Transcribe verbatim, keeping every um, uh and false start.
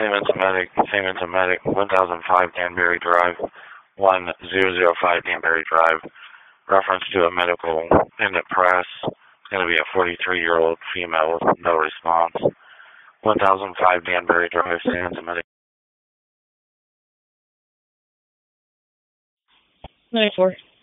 Siemens Medic, Siemens Medic, one thousand five Danbury Drive, one thousand five Danbury Drive. Reference to a medical in the press. It's going to be a forty-three-year-old female with no response. one thousand five Danbury Drive, Siemens Medic. ninety-four.